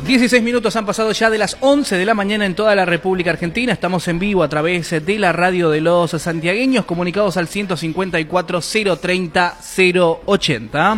16 minutos han pasado ya de las 11 de la mañana en toda la República Argentina. Estamos en vivo a través de la radio de los santiagueños, comunicados al 154 030 080.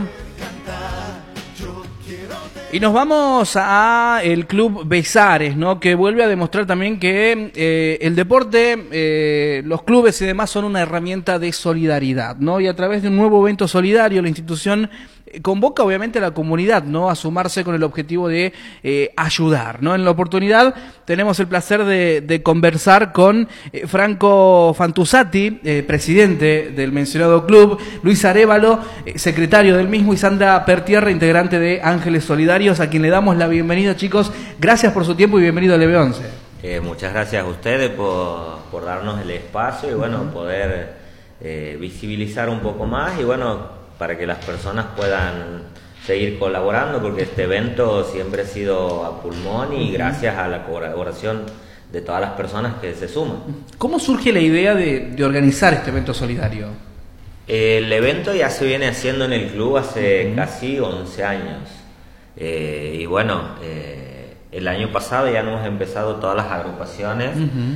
Y nos vamos a el Club Besares, ¿no? Que vuelve a demostrar también que el deporte, los clubes y demás son una herramienta de solidaridad, ¿no? Y a través de un nuevo evento solidario, la institución convoca obviamente a la comunidad, ¿no? A sumarse con el objetivo de ayudar, ¿no? En la oportunidad tenemos el placer de conversar con Franco Fantuzati, presidente del mencionado club, Luis Arévalo, secretario del mismo, y Sandra Pertierra, integrante de Ángeles Solidarios, a quien le damos la bienvenida, chicos. Gracias por su tiempo y bienvenido al EB11. Muchas gracias a ustedes por darnos el espacio y bueno, poder visibilizar un poco más y bueno, para que las personas puedan seguir colaborando, porque este evento siempre ha sido a pulmón y gracias a la colaboración de todas las personas que se suman. ¿Cómo surge la idea de organizar este evento solidario? El evento ya se viene haciendo en el club hace casi 11 años. Y bueno, el año pasado ya hemos empezado todas las agrupaciones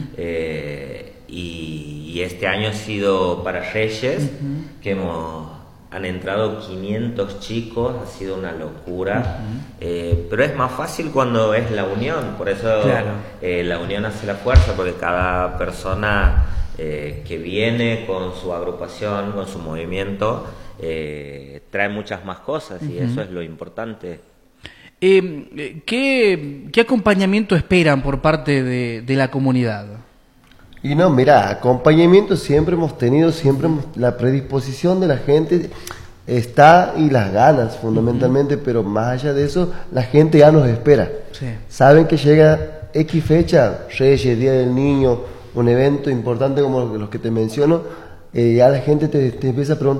y este año ha sido para Reyes, que han entrado 500 chicos, ha sido una locura, pero es más fácil cuando es la unión, por eso claro. La unión hace la fuerza, porque cada persona que viene con su agrupación, con su movimiento, trae muchas más cosas y eso es lo importante. ¿Qué acompañamiento esperan por parte de la comunidad? Y no, mira, acompañamiento siempre hemos tenido, la predisposición de la gente está y las ganas fundamentalmente, pero más allá de eso, la gente ya nos espera. Sí. Saben que llega X fecha, Reyes, Día del Niño, un evento importante como los que te menciono, ya la gente te empieza a preguntar: